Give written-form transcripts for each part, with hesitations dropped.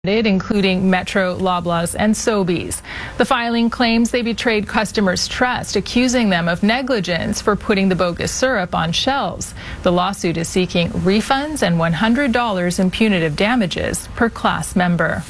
including Metro, Loblaws, and Sobeys. The filing claims they betrayed customers' trust, accusing them of negligence for putting the bogus syrup on shelves. The lawsuit is seeking refunds and $100 in punitive damages per class member.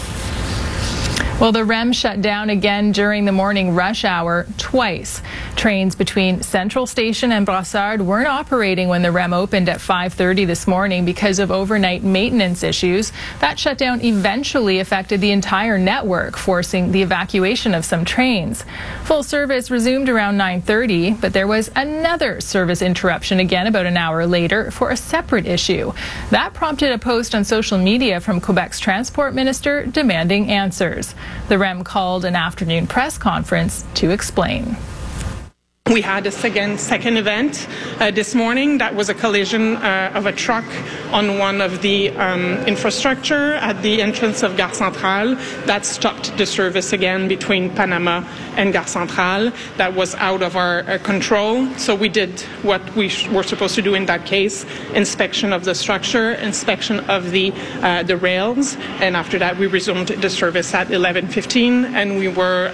Well, the REM shut down again during the morning rush hour twice. Trains between Central Station and Brossard weren't operating when the REM opened at 5:30 this morning because of overnight maintenance issues. That shutdown eventually affected the entire network, forcing the evacuation of some trains. Full service resumed around 9:30, but there was another service interruption again about an hour later for a separate issue. That prompted a post on social media from Quebec's transport minister demanding answers. The REM called an afternoon press conference to explain. We had a second event this morning. That was a collision of a truck on one of the infrastructure at the entrance of Gare Centrale. That stopped the service again between Panama and Gare Centrale. That was out of our control. So we did what we were supposed to do in that case: inspection of the structure, inspection of the rails, and after that we resumed the service at 11:15. And we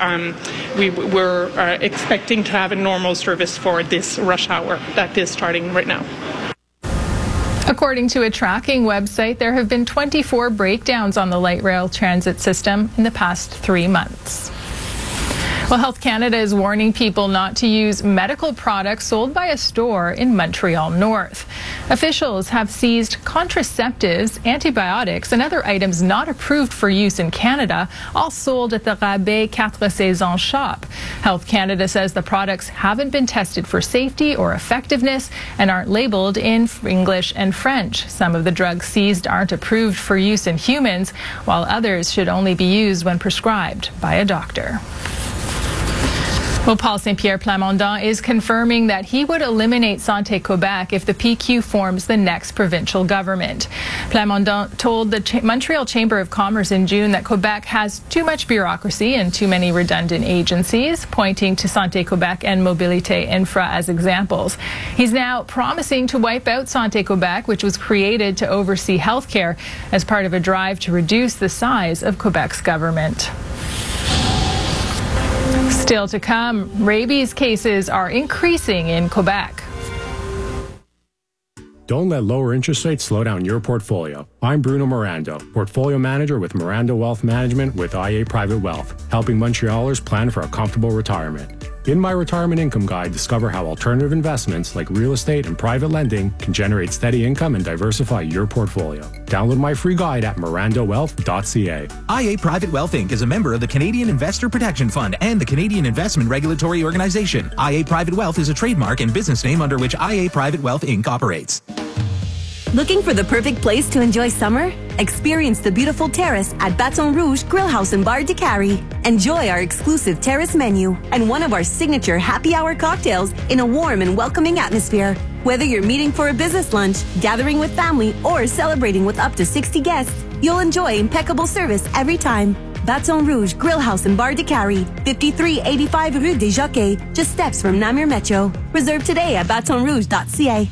were expecting to have a normal service for this rush hour that is starting right now. According to a tracking website, there have been 24 breakdowns on the light rail transit system in the past 3 months. Well, Health Canada is warning people not to use medical products sold by a store in Montreal North. Officials have seized contraceptives, antibiotics, and other items not approved for use in Canada, all sold at the Rabais Quatre Saisons shop. Health Canada says the products haven't been tested for safety or effectiveness and aren't labeled in English and French. Some of the drugs seized aren't approved for use in humans, while others should only be used when prescribed by a doctor. Well, Paul Saint-Pierre Plamondon is confirming that he would eliminate Santé Quebec if the PQ forms the next provincial government. Plamondon told the Montreal Chamber of Commerce in June that Quebec has too much bureaucracy and too many redundant agencies, pointing to Santé Quebec and Mobilité Infra as examples. He's now promising to wipe out Santé Quebec, which was created to oversee healthcare as part of a drive to reduce the size of Quebec's government. Still to come, rabies cases are increasing in Quebec. Don't let lower interest rates slow down your portfolio. I'm Bruno Mirando, Portfolio Manager with Mirando Wealth Management with IA Private Wealth, helping Montrealers plan for a comfortable retirement. In my Retirement Income Guide, discover how alternative investments like real estate and private lending can generate steady income and diversify your portfolio. Download my free guide at mirandowealth.ca. IA Private Wealth Inc. is a member of the Canadian Investor Protection Fund and the Canadian Investment Regulatory Organization. IA Private Wealth is a trademark and business name under which IA Private Wealth Inc. operates. Looking for the perfect place to enjoy summer? Experience the beautiful terrace at Baton Rouge Grill House and Bar de Carrie. Enjoy our exclusive terrace menu and one of our signature happy hour cocktails in a warm and welcoming atmosphere. Whether you're meeting for a business lunch, gathering with family, or celebrating with up to 60 guests, you'll enjoy impeccable service every time. Baton Rouge Grill House and Bar de Carrie, 5385 Rue des Jockeys, just steps from Namur Metro. Reserve today at batonrouge.ca.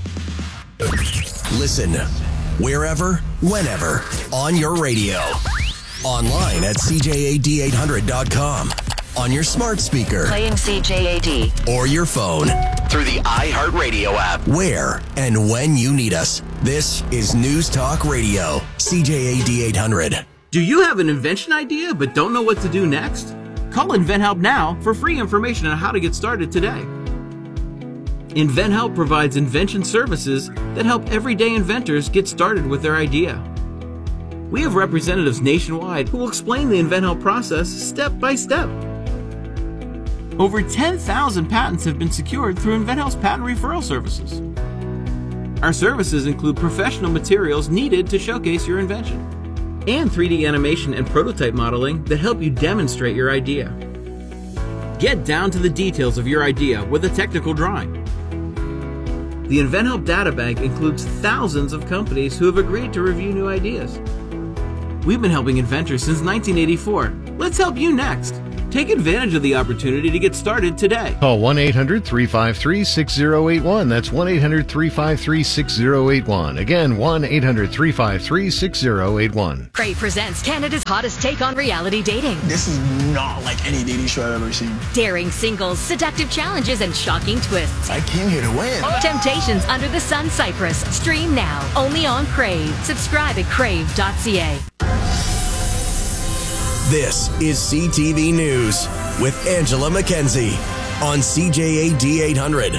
Listen wherever, whenever, on your radio. Online at CJAD800.com. On your smart speaker. Playing CJAD. Or your phone. Through the iHeartRadio app. Where and when you need us. This is News Talk Radio. CJAD 800. Do you have an invention idea but don't know what to do next? Call InventHelp now for free information on how to get started today. InventHelp provides invention services that help everyday inventors get started with their idea. We have representatives nationwide who will explain the InventHelp process step by step. Over 10,000 patents have been secured through InventHelp's patent referral services. Our services include professional materials needed to showcase your invention, and 3D animation and prototype modeling that help you demonstrate your idea. Get down to the details of your idea with a technical drawing. The InventHelp Databank includes thousands of companies who have agreed to review new ideas. We've been helping inventors since 1984. Let's help you next. Take advantage of the opportunity to get started today. Call 1-800-353-6081. That's 1-800-353-6081. Again, 1-800-353-6081. Crave presents Canada's hottest take on reality dating. This is not like any dating show I've ever seen. Daring singles, seductive challenges, and shocking twists. I came here to win. Temptations Under the Sun Cyprus. Stream now, only on Crave. Subscribe at crave.ca. This is CTV News with Angela McKenzie on CJAD 800.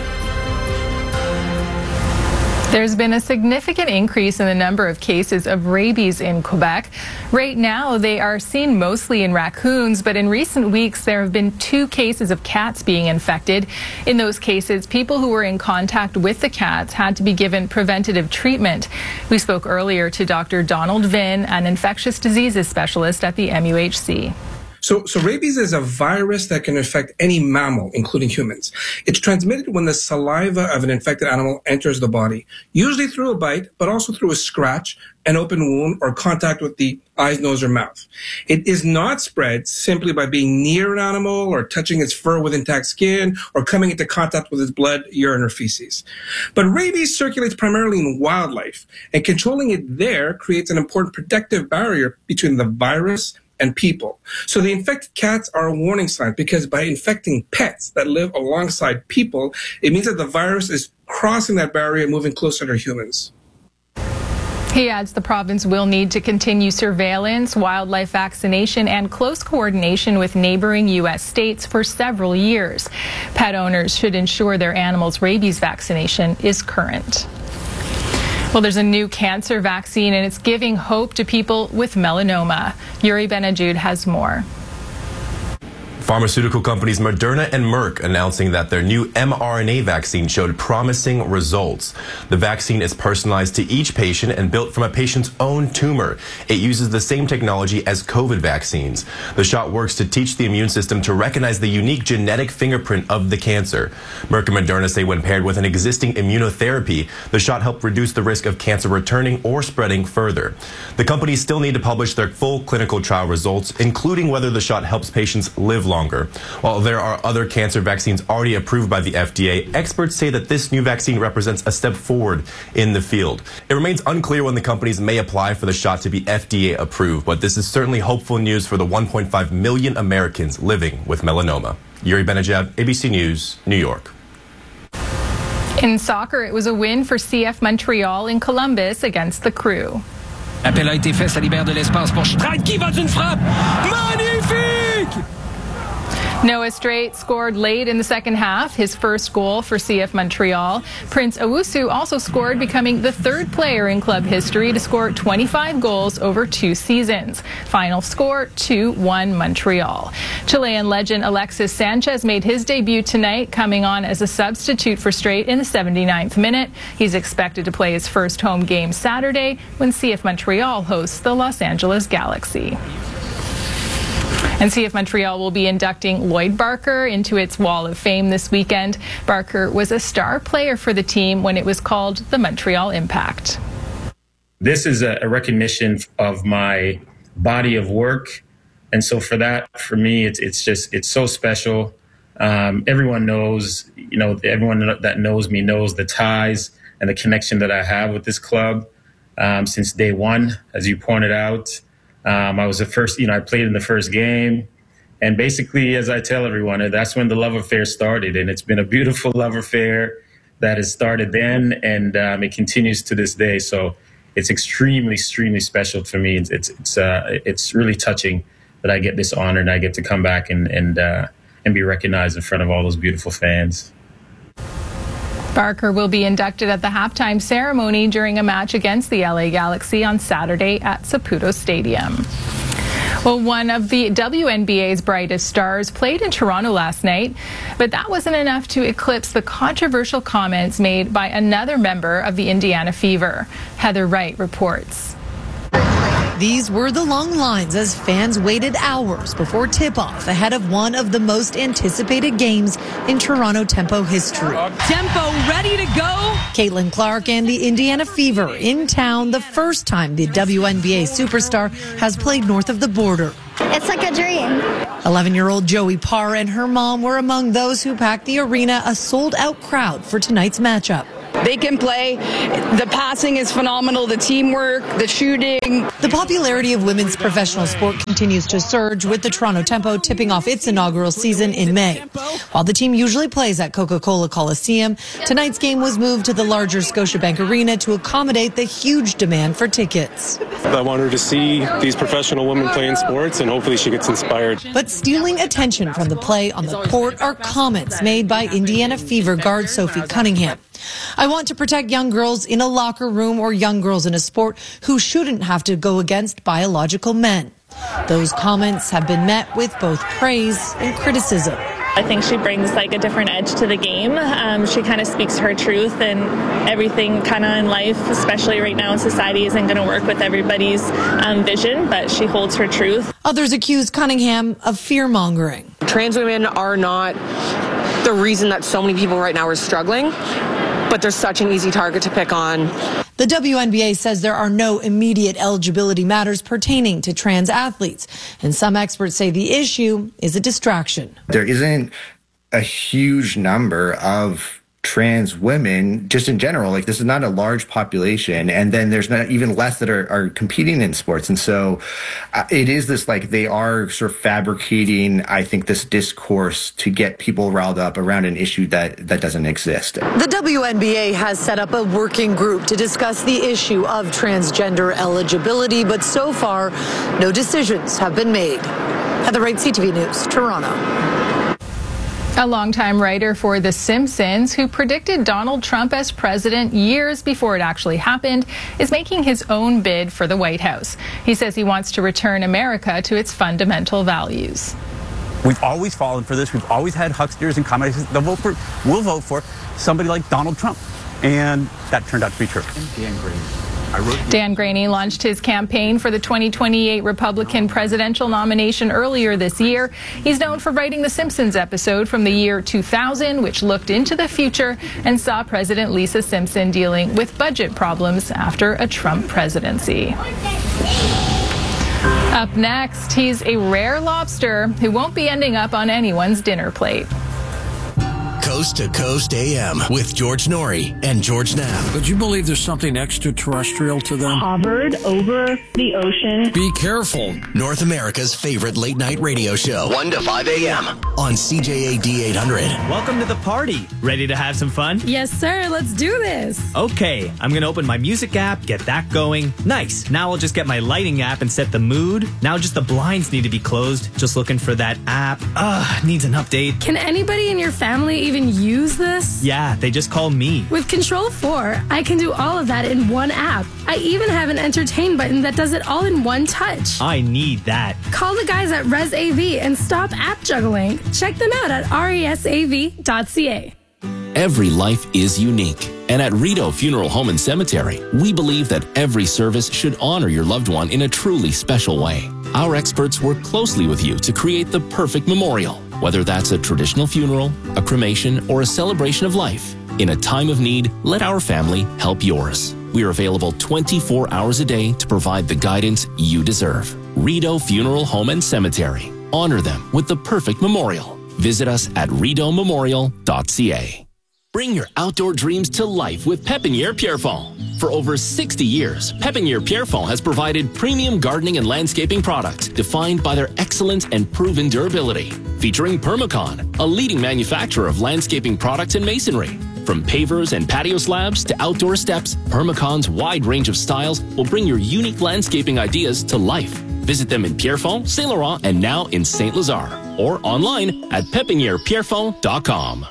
There's been a significant increase in the number of cases of rabies in Quebec. Right now, they are seen mostly in raccoons, but in recent weeks, there have been 2 cases of cats being infected. In those cases, people who were in contact with the cats had to be given preventative treatment. We spoke earlier to Dr. Donald Vinn, an infectious diseases specialist at the MUHC. So rabies is a virus that can infect any mammal, including humans. It's transmitted when the saliva of an infected animal enters the body, usually through a bite, but also through a scratch, an open wound, or contact with the eyes, nose, or mouth. It is not spread simply by being near an animal or touching its fur with intact skin or coming into contact with its blood, urine, or feces. But rabies circulates primarily in wildlife, and controlling it there creates an important protective barrier between the virus and people. So the infected cats are a warning sign because by infecting pets that live alongside people, it means that the virus is crossing that barrier and moving closer to humans. He adds the province will need to continue surveillance, wildlife vaccination, and close coordination with neighboring U.S. states for several years. Pet owners should ensure their animals' rabies vaccination is current. Well, there's a new cancer vaccine, and it's giving hope to people with melanoma. Yuri Benajud has more. Pharmaceutical companies Moderna and Merck announcing that their new mRNA vaccine showed promising results. The vaccine is personalized to each patient and built from a patient's own tumor. It uses the same technology as COVID vaccines. The shot works to teach the immune system to recognize the unique genetic fingerprint of the cancer. Merck and Moderna say when paired with an existing immunotherapy, the shot helped reduce the risk of cancer returning or spreading further. The companies still need to publish their full clinical trial results, including whether the shot helps patients live longer. While there are other cancer vaccines already approved by the FDA, experts say that this new vaccine represents a step forward in the field. It remains unclear when the companies may apply for the shot to be FDA approved, but this is certainly hopeful news for the 1.5 million Americans living with melanoma. Yuri Benajad, ABC News, New York. In soccer, it was a win for CF Montreal in Columbus against the Crew. Appel a été fait, ça libère de l'espace pour Streit qui va d'une frappe. Magnifique! Noah Strait scored late in the second half, his first goal for CF Montreal. Prince Owusu also scored, becoming the 3rd player in club history to score 25 goals over 2 seasons. Final score 2-1 Montreal. Chilean legend Alexis Sanchez made his debut tonight, coming on as a substitute for Strait in the 79th minute. He's expected to play his first home game Saturday when CF Montreal hosts the Los Angeles Galaxy. And CF Montreal will be inducting Lloyd Barker into its Wall of Fame this weekend. Barker was a star player for the team when it was called the Montreal Impact. This is a recognition of my body of work. And so for that, for me, it's so special. Everyone knows, everyone that knows me knows the ties and the connection that I have with this club since day one, as you pointed out. I was the first, I played in the first game. And basically, as I tell everyone, that's when the love affair started. And it's been a beautiful love affair that has started then, and it continues to this day. So it's extremely, extremely special for me. It's really touching that I get this honor and I get to come back and be recognized in front of all those beautiful fans. Barker will be inducted at the halftime ceremony during a match against the LA Galaxy on Saturday at Saputo Stadium. Well, one of the WNBA's brightest stars played in Toronto last night, but that wasn't enough to eclipse the controversial comments made by another member of the Indiana Fever. Heather Wright reports. These were the long lines as fans waited hours before tip-off ahead of one of the most anticipated games in Toronto Tempo history. Tempo ready to go. Caitlin Clark and the Indiana Fever in town the first time the WNBA superstar has played north of the border. It's like a dream. 11-year-old Joey Parr and her mom were among those who packed the arena, a sold-out crowd for tonight's matchup. They can play. The passing is phenomenal. The teamwork, the shooting. The popularity of women's professional sport continues to surge, with the Toronto Tempo tipping off its inaugural season in May. While the team usually plays at Coca-Cola Coliseum, tonight's game was moved to the larger Scotiabank Arena to accommodate the huge demand for tickets. I want her to see these professional women playing sports, and hopefully she gets inspired. But stealing attention from the play on the court are comments made by Indiana Fever guard Sophie Cunningham. I want to protect young girls in a locker room or young girls in a sport who shouldn't have to go against biological men. Those comments have been met with both praise and criticism. I think she brings like a different edge to the game. She kind of speaks her truth, and everything kind of in life, especially right now in society, isn't going to work with everybody's vision, but she holds her truth. Others accuse Cunningham of fear-mongering. Trans women are not the reason that so many people right now are struggling, but they're such an easy target to pick on. The WNBA says there are no immediate eligibility matters pertaining to trans athletes, and some experts say the issue is a distraction. There isn't a huge number of trans women just in general. Like, this is not a large population, and then there's not even less that are competing in sports. And so it is this, like, they are sort of fabricating, I think, this discourse to get people riled up around an issue that doesn't exist. The WNBA has set up a working group to discuss the issue of transgender eligibility, but so far, no decisions have been made. Heather Wright, CTV News, Toronto. A longtime writer for The Simpsons, who predicted Donald Trump as president years before it actually happened, is making his own bid for the White House. He says he wants to return America to its fundamental values. We've always fallen for this. We've always had hucksters and communists that will vote for somebody like Donald Trump. And that turned out to be true. Dan Graney launched his campaign for the 2028 Republican presidential nomination earlier this year. He's known for writing the Simpsons episode from the year 2000, which looked into the future and saw President Lisa Simpson dealing with budget problems after a Trump presidency. Up next, he's a rare lobster who won't be ending up on anyone's dinner plate. Coast to Coast AM with George Norrie and George Knapp. Would you believe there's something extraterrestrial to them? Hovered over the ocean. Be careful. North America's favorite late night radio show, 1 to 5 a.m. on CJAD 800. Welcome to the party. Ready to have some fun? Yes, sir. Let's do this. Okay, I'm going to open my music app, get that going. Nice. Now I'll just get my lighting app and set the mood. Now just the blinds need to be closed. Just looking for that app. Needs an update. Can anybody in your family even use this? Yeah, they just call me. With Control 4, I can do all of that in one app. I even have an entertain button that does it all in one touch. I need that. Call the guys at ResAV and stop app juggling. Check them out at resav.ca. Every life is unique. And at Rideau Funeral Home and Cemetery, we believe that every service should honor your loved one in a truly special way. Our experts work closely with you to create the perfect memorial, whether that's a traditional funeral, a cremation, or a celebration of life. In a time of need, let our family help yours. We are available 24 hours a day to provide the guidance you deserve. Rideau Funeral Home and Cemetery. Honor them with the perfect memorial. Visit us at rideaumemorial.ca. Bring your outdoor dreams to life with Pépinière Pierrefonds. For over 60 years, Pépinière Pierrefonds has provided premium gardening and landscaping products defined by their excellence and proven durability. Featuring Permacon, a leading manufacturer of landscaping products and masonry. From pavers and patio slabs to outdoor steps, Permacon's wide range of styles will bring your unique landscaping ideas to life. Visit them in Pierrefonds, Saint Laurent, and now in Saint Lazare, or online at pepinierpierrefonds.com.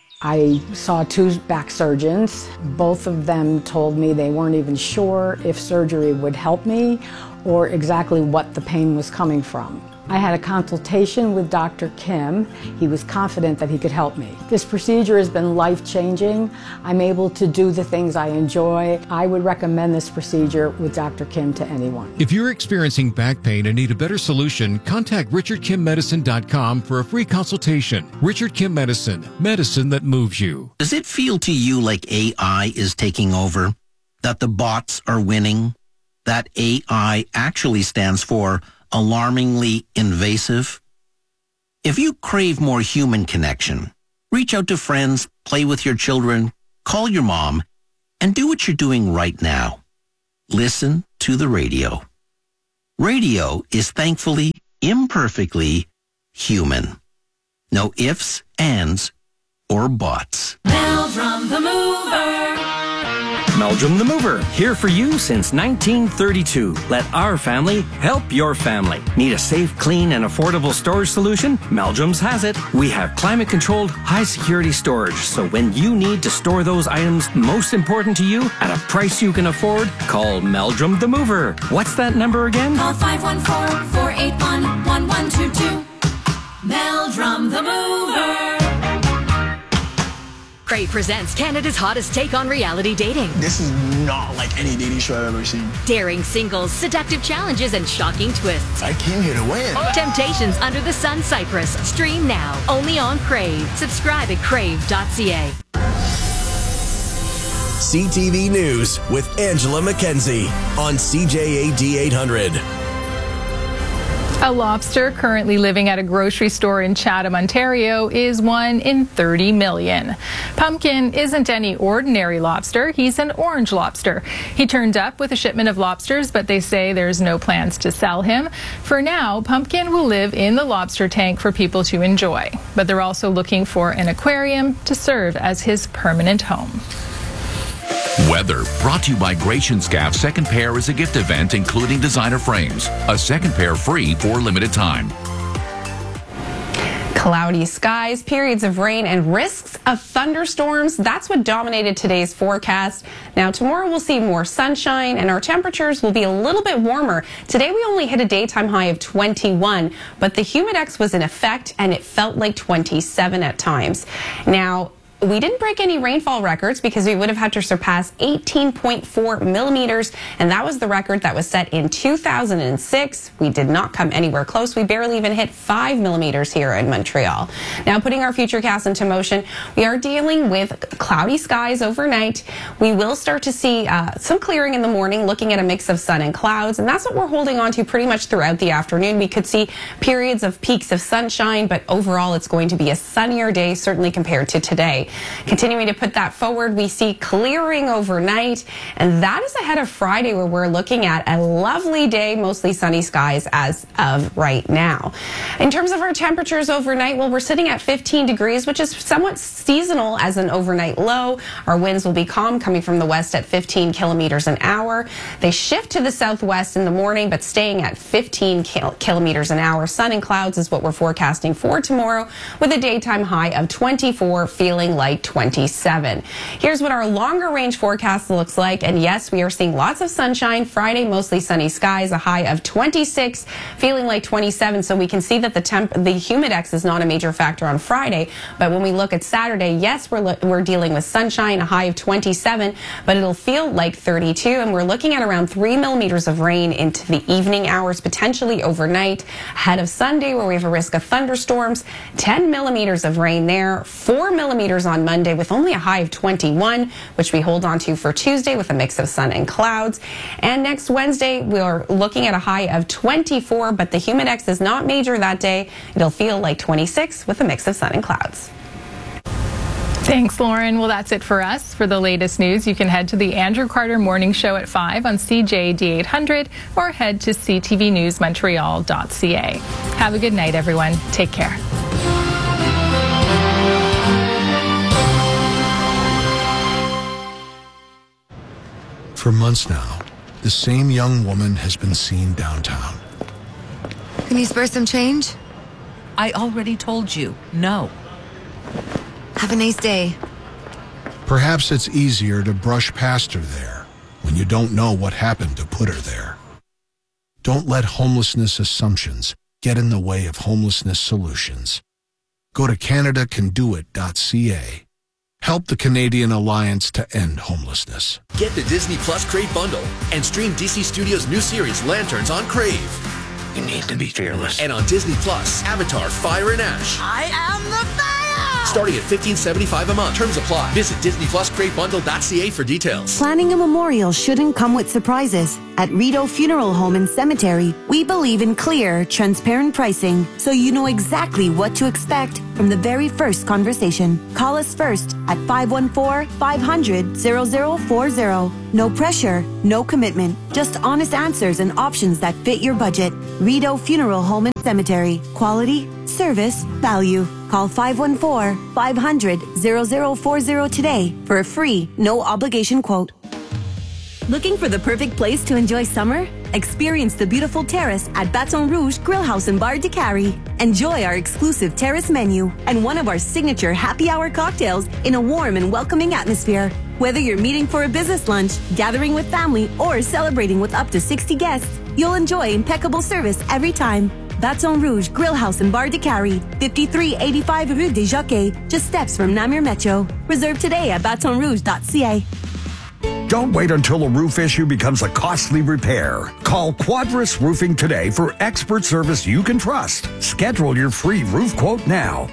I saw 2 back surgeons. Both of them told me they weren't even sure if surgery would help me or exactly what the pain was coming from. I had a consultation with Dr. Kim. He was confident that he could help me. This procedure has been life-changing. I'm able to do the things I enjoy. I would recommend this procedure with Dr. Kim to anyone. If you're experiencing back pain and need a better solution, contact RichardKimMedicine.com for a free consultation. Richard Kim Medicine, medicine that moves you. Does it feel to you like AI is taking over? That the bots are winning? That AI actually stands for alarmingly invasive? If you crave more human connection, reach out to friends, play with your children, call your mom, and do what you're doing right now. Listen to the radio. Radio is thankfully, imperfectly human. No ifs, ands, or buts. Meldrum the Mover. Meldrum the Mover, here for you since 1932. Let our family help your family. Need a safe, clean, and affordable storage solution? Meldrum's has it. We have climate-controlled, high-security storage, so when you need to store those items most important to you at a price you can afford, call Meldrum the Mover. What's that number again? Call 514-481-1122. Meldrum the Mover. Crave presents Canada's hottest take on reality dating. This is not like any dating show I've ever seen. Daring singles, seductive challenges, and shocking twists. I came here to win. Temptations Under the Sun Cyprus. Stream now, only on Crave. Subscribe at crave.ca. CTV News with Angela Mackenzie on CJAD 800. A lobster currently living at a grocery store in Chatham, Ontario is 1 in 30 million. Pumpkin isn't any ordinary lobster. He's an orange lobster. He turned up with a shipment of lobsters, but they say there's no plans to sell him. For now, Pumpkin will live in the lobster tank for people to enjoy. But they're also looking for an aquarium to serve as his permanent home. Weather brought to you by Gratianscaf. Second pair is a gift event including designer frames. A second pair free for limited time. Cloudy skies, periods of rain, and risks of thunderstorms. That's what dominated today's forecast. Now, tomorrow we'll see more sunshine and our temperatures will be a little bit warmer. Today we only hit a daytime high of 21, but the Humidex was in effect and it felt like 27 at times. Now, we didn't break any rainfall records because we would have had to surpass 18.4 millimeters, and that was the record that was set in 2006. We did not come anywhere close. We barely even hit 5 millimeters here in Montreal. Now, putting our futurecast into motion, we are dealing with cloudy skies overnight. We will start to see some clearing in the morning, looking at a mix of sun and clouds, and that's what we're holding on to pretty much throughout the afternoon. We could see periods of peaks of sunshine, but overall it's going to be a sunnier day, certainly compared to today. Continuing to put that forward, we see clearing overnight, and that is ahead of Friday, where we're looking at a lovely day, mostly sunny skies as of right now. In terms of our temperatures overnight, well, we're sitting at 15 degrees, which is somewhat seasonal as an overnight low. Our winds will be calm, coming from the west at 15 kilometers an hour. They shift to the southwest in the morning, but staying at 15 kilometers an hour. Sun and clouds is what we're forecasting for tomorrow, with a daytime high of 24, feeling like 27. Here's what our longer range forecast looks like. And yes, we are seeing lots of sunshine. Friday, mostly sunny skies, a high of 26, feeling like 27. So we can see that the Humidex is not a major factor on Friday. But when we look at Saturday, yes, we're dealing with sunshine, a high of 27, but it'll feel like 32. And we're looking at around 3 millimeters of rain into the evening hours, potentially overnight. Ahead of Sunday, where we have a risk of thunderstorms, 10 millimeters of rain there, 4 millimeters on Monday with only a high of 21, which we hold on to for Tuesday with a mix of sun and clouds. And next Wednesday, we're looking at a high of 24, but the Humidex is not major that day. It'll feel like 26 with a mix of sun and clouds. Thanks, Lauren. Well, that's it for us. For the latest news, you can head to the Andrew Carter Morning Show at 5 on CJAD 800 or head to ctvnewsmontreal.ca. Have a good night, everyone. Take care. For months now, the same young woman has been seen downtown. Can you spare some change? I already told you, no. Have a nice day. Perhaps it's easier to brush past her there when you don't know what happened to put her there. Don't let homelessness assumptions get in the way of homelessness solutions. Go to CanadaCanDoIt.ca. Help the Canadian Alliance to End Homelessness. Get the Disney Plus Crave bundle and stream DC Studios' new series Lanterns on Crave. You need to be fearless. And on Disney Plus, Avatar: Fire and Ash. I am the fire! Starting at $15.75 a month. Terms apply. Visit Disney Plus CraveBundle.ca for details. Planning a memorial shouldn't come with surprises. At Rito Funeral Home and Cemetery, we believe in clear, transparent pricing, so you know exactly what to expect from the very first conversation. Call us first at 514-500-0040. No pressure, no commitment, just honest answers and options that fit your budget. Rito Funeral Home and Cemetery. Quality, service, value. Call 514-500-0040 today for a free, no obligation quote. Looking for the perfect place to enjoy summer? Experience the beautiful terrace at Baton Rouge Grill House and Bar de Cary. Enjoy our exclusive terrace menu and one of our signature happy hour cocktails in a warm and welcoming atmosphere. Whether you're meeting for a business lunch, gathering with family, or celebrating with up to 60 guests, you'll enjoy impeccable service every time. Baton Rouge Grill House and Bar de Cary, 5385 Rue des Jockeys, just steps from Namur Metro. Reserve today at batonrouge.ca. Don't wait until a roof issue becomes a costly repair. Call Quadris Roofing today for expert service you can trust. Schedule your free roof quote now.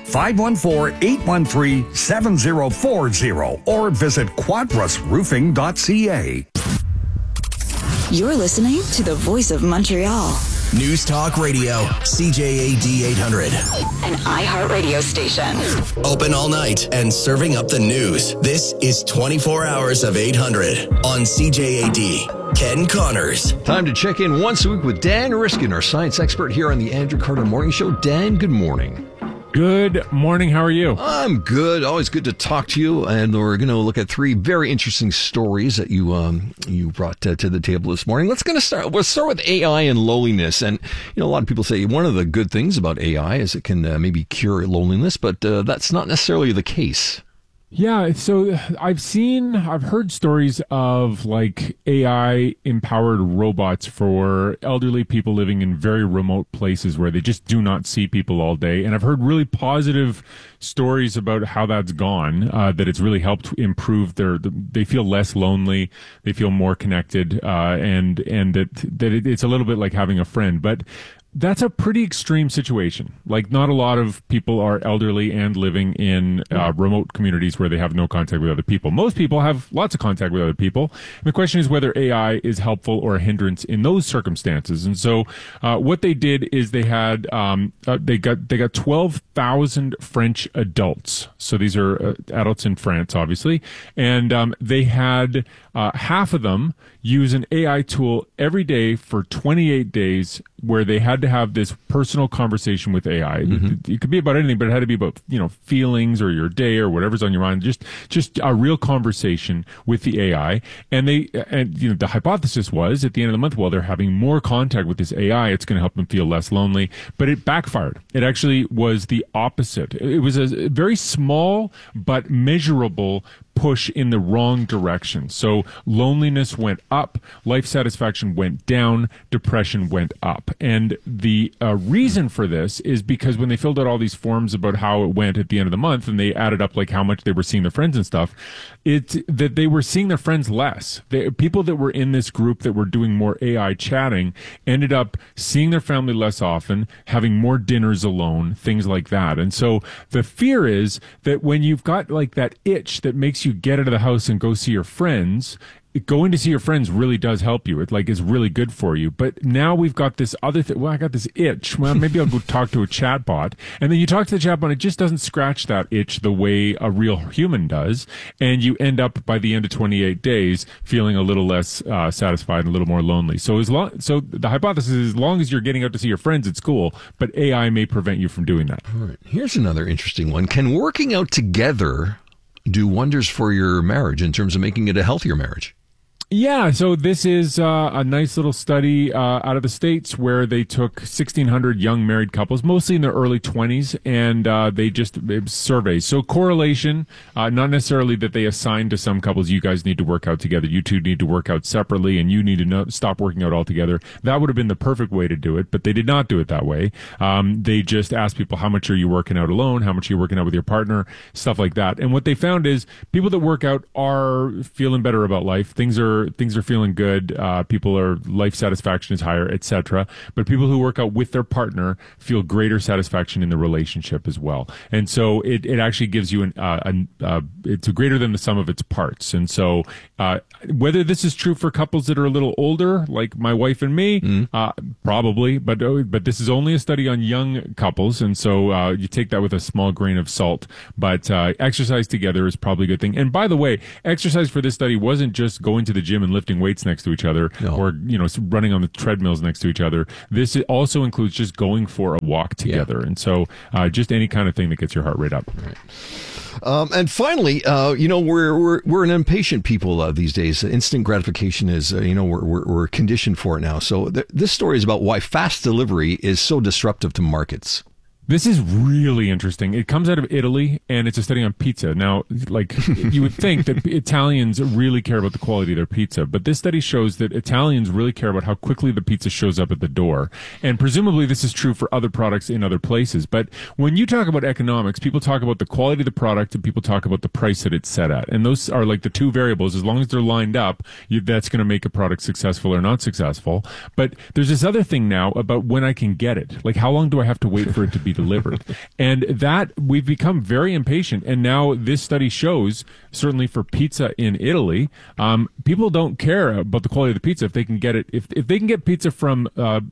514-813-7040 or visit quadrisroofing.ca. You're listening to the Voice of Montreal. News Talk Radio, CJAD 800. An iHeartRadio station. Open all night and serving up the news. This is 24 hours of 800 on CJAD. Ken Connors. Time to check in once a week with Dan Riskin, our science expert here on the Andrew Carter Morning Show. Dan, good morning. Good morning. How are you? I'm good. Always good to talk to you. And we're going to look at three very interesting stories that you brought to the table this morning. We'll start with AI and loneliness. And a lot of people say one of the good things about AI is it can maybe cure loneliness, but that's not necessarily the case. Yeah, so I've heard stories of like AI empowered robots for elderly people living in very remote places where they just do not see people all day. And I've heard really positive stories about how that's gone, that it's really helped improve they feel less lonely, they feel more connected, and that it's a little bit like having a friend. But that's a pretty extreme situation. Like, not a lot of people are elderly and living in remote communities where they have no contact with other people. Most people have lots of contact with other people. And the question is whether AI is helpful or a hindrance in those circumstances. And so, what they did is they had they got 12,000 French adults. So these are adults in France, obviously, and they had half of them use an AI tool every day for 28 days, where they had to have this personal conversation with AI. Mm-hmm. It could be about anything, but it had to be about, feelings or your day or whatever's on your mind. Just a real conversation with the AI. And the hypothesis was at the end of the month, while they're having more contact with this AI, it's going to help them feel less lonely. But it backfired. It actually was the opposite. It was a very small but measurable push in the wrong direction. So loneliness went up, life satisfaction went down, depression went up. And the reason for this is because when they filled out all these forms about how it went at the end of the month, and they added up like how much they were seeing their friends and stuff, it's that they were seeing their friends less. People that were in this group that were doing more AI chatting ended up seeing their family less often, having more dinners alone, things like that. And so the fear is that when you've got like that itch that makes you get out of the house and go see your friends, going to see your friends really does help you. It is really good for you. But now we've got this other thing. Well, I got this itch. Well, maybe I'll go talk to a chatbot. And then you talk to the chatbot, it just doesn't scratch that itch the way a real human does. And you end up by the end of 28 days feeling a little less satisfied and a little more lonely. So so the hypothesis is, as long as you're getting out to see your friends, it's cool. But AI may prevent you from doing that. All right. Here's another interesting one. Can working out together do wonders for your marriage in terms of making it a healthier marriage? Yeah, so this is a nice little study out of the States where they took 1,600 young married couples, mostly in their early 20s, and they just surveys. So correlation, not necessarily that they assigned to some couples, you guys need to work out together, you two need to work out separately, and you need to stop working out altogether. That would have been the perfect way to do it, but they did not do it that way. They just asked people, how much are you working out alone? How much are you working out with your partner? Stuff like that. And what they found is people that work out are feeling better about life. Things are things are feeling good, life satisfaction is higher, etc. But people who work out with their partner feel greater satisfaction in the relationship as well. And so it actually gives you it's greater than the sum of its parts. And so whether this is true for couples that are a little older, like my wife and me, probably, but this is only a study on young couples, and so you take that with a small grain of salt. But exercise together is probably a good thing. And by the way, exercise for this study wasn't just going to the gym and lifting weights next to each other, or running on the treadmills next to each other. This also includes just going for a walk together, and so just any kind of thing that gets your heart rate up. Right. And finally, we're an impatient people these days. Instant gratification is, we're conditioned for it now. So this story is about why fast delivery is so disruptive to markets. This is really interesting. It comes out of Italy, and it's a study on pizza. Now, you would think that Italians really care about the quality of their pizza, but this study shows that Italians really care about how quickly the pizza shows up at the door. And presumably this is true for other products in other places. But when you talk about economics, people talk about the quality of the product, and people talk about the price that it's set at. And those are like the two variables. As long as they're lined up, that's going to make a product successful or not successful. But there's this other thing now about when I can get it. Like, how long do I have to wait for it to be delivered? And that we've become very impatient. And now this study shows, certainly for pizza in Italy, people don't care about the quality of the pizza if they can get it. If they can get pizza from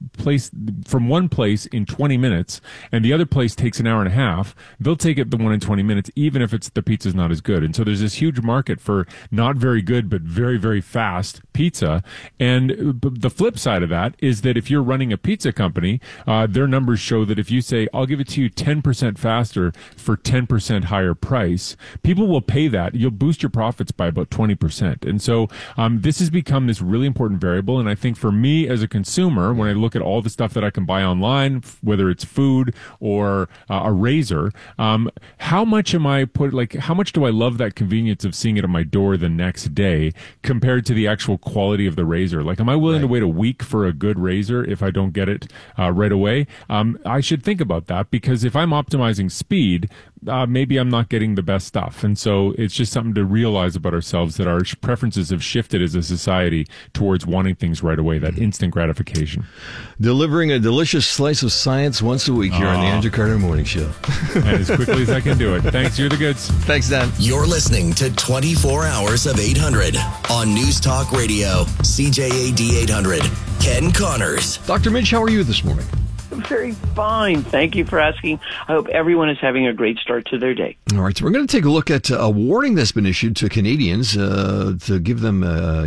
one place in 20 minutes and the other place takes an hour and a half, they'll take it the one in 20 minutes, even if the pizza's not as good. And so there's this huge market for not very good but very, very fast pizza. And the flip side of that is that if you're running a pizza company, their numbers show that if you say, I'll give it to you 10% faster for 10% higher price, people will pay that. You'll boost your profits by about 20%. And so this has become this really important variable. And I think for me as a consumer, when I look at all the stuff that I can buy online, whether it's food or a razor, how much do I love that convenience of seeing it at my door the next day compared to the actual quality of the razor? Like, am I willing to wait a week for a good razor if I don't get it right away? I should think about that, because if I'm optimizing speed, maybe I'm not getting the best stuff. And so it's just something to realize about ourselves, that our preferences have shifted as a society towards wanting things right away, that instant gratification. Delivering a delicious slice of science once a week here on the Andrew Carter Morning Show. And as quickly as I can do it. Thanks, you're the goods. Thanks, Dan. You're listening to 24 Hours of 800 on News Talk Radio, CJAD 800. Ken Connors. Dr. Midge, how are you this morning? Very fine. Thank you for asking. I hope everyone is having a great start to their day. All right. So we're going to take a look at a warning that's been issued to Canadians to give them,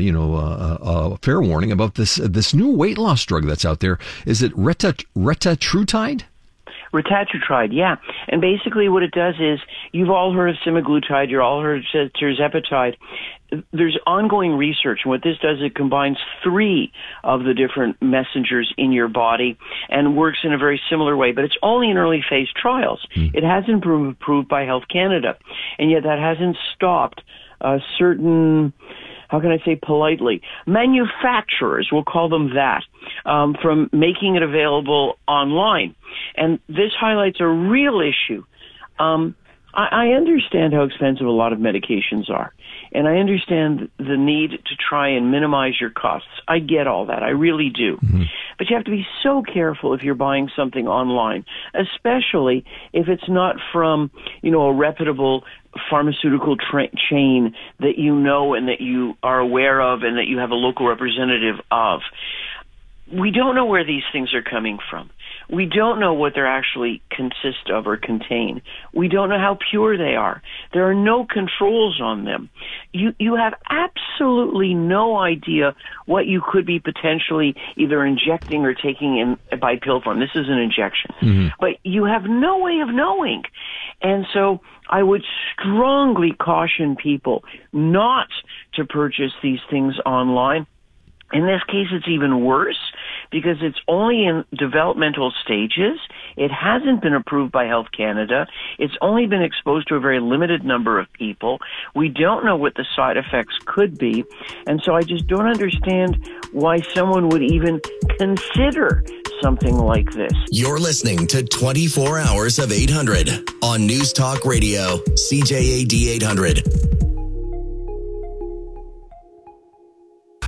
a fair warning about this new weight loss drug that's out there. Is it retatrutide? Retatrutide, yeah. And basically what it does is, you've all heard of semaglutide, you've all heard of tirzepatide. There's ongoing research, and what this does, it combines 3 of the different messengers in your body and works in a very similar way, but it's only in early phase trials. It hasn't been approved by Health Canada, and yet that hasn't stopped certain, how can I say politely, manufacturers, we'll call them that, from making it available online. And this highlights a real issue. I understand how expensive a lot of medications are, and I understand the need to try and minimize your costs. I get all that. I really do. But you have to be so careful if you're buying something online, especially if it's not from, a reputable pharmaceutical chain that you know and that you are aware of and that you have a local representative of. We don't know where these things are coming from. We don't know what they actually consist of or contain. We don't know how pure they are. There are no controls on them. You have absolutely no idea what you could be potentially either injecting or taking in by pill form. This is an injection. But you have no way of knowing. And so I would strongly caution people not to purchase these things online. In this case, it's even worse because it's only in developmental stages. It hasn't been approved by Health Canada. It's only been exposed to a very limited number of people. We don't know what the side effects could be. And so I just don't understand why someone would even consider something like this. You're listening to 24 Hours of 800 on News Talk Radio, CJAD 800.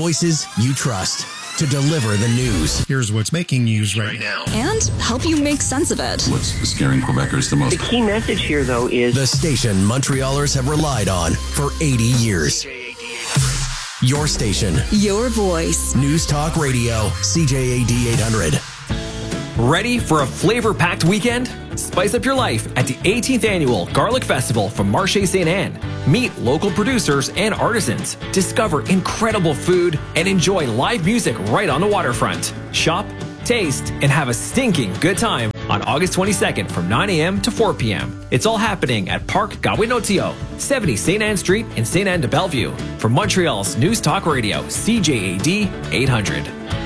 voices you trust to deliver the news. Here's what's making news right now. And help you make sense of it. What's scaring Quebecers the most? The key message here, though, is the station Montrealers have relied on for 80 years. Your station. Your voice. News Talk Radio, CJAD 800. Ready for a flavor-packed weekend? Spice up your life at the 18th Annual Garlic Festival from Marché St. Anne. Meet local producers and artisans, discover incredible food, and enjoy live music right on the waterfront. Shop, taste, and have a stinking good time on August 22nd from 9 a.m. to 4 p.m. It's all happening at Parc Gawinotio, 70 St. Anne Street in St. Anne de Bellevue. From Montreal's News Talk Radio, CJAD 800.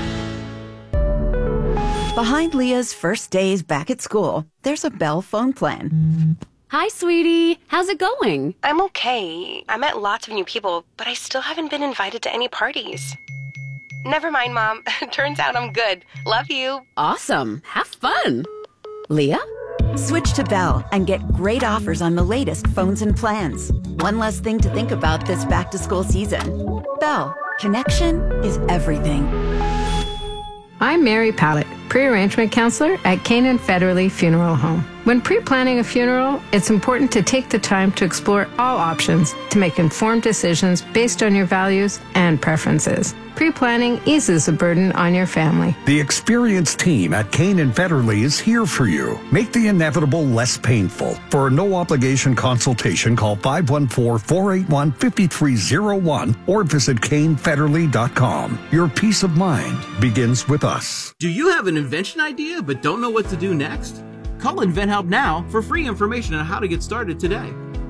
Behind Leah's first days back at school, there's a Bell phone plan. Hi, sweetie. How's it going? I'm okay. I met lots of new people, but I still haven't been invited to any parties. Never mind, Mom. Turns out I'm good. Love you. Awesome. Have fun. Leah? Switch to Bell and get great offers on the latest phones and plans. One less thing to think about this back-to-school season. Bell. Connection is everything. I'm Mary Pallett, pre-arrangement counselor at Canaan Federally Funeral Home. When pre-planning a funeral, it's important to take the time to explore all options to make informed decisions based on your values and preferences. Pre-planning eases the burden on your family. The experienced team at Canaan Federally is here for you. Make the inevitable less painful. For a no-obligation consultation, call 514-481-5301 or visit canefederally.com. Your peace of mind begins with us. Do you have an invention idea but don't know what to do next? Call InventHelp now for free information on how to get started today.